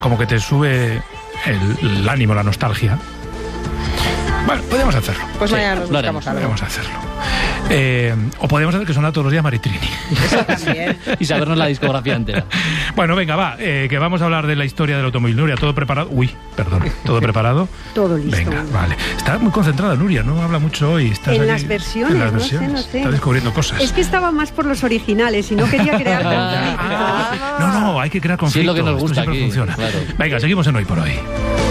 como que te sube el ánimo, la nostalgia. Bueno, podemos hacerlo. Pues mañana nos buscamos algo. Podemos hacerlo. O podemos hacer que suena todos los días Maritrini. Eso también. Y sabernos la discografía entera. Bueno, venga, va, que vamos a hablar de la historia del automóvil. Nuria, ¿todo preparado? Uy, perdón, ¿todo preparado? Todo listo. Venga, vale. Está muy concentrada Nuria, no habla mucho hoy. Estás En aquí, las versiones, en las versiones. no sé. Está descubriendo cosas. Es que estaba más por los originales y no quería crear conflicto. No, hay que crear conflicto. Sí, es lo que nos gusta Esto siempre aquí, funciona. claro. Venga, seguimos en Hoy por Hoy.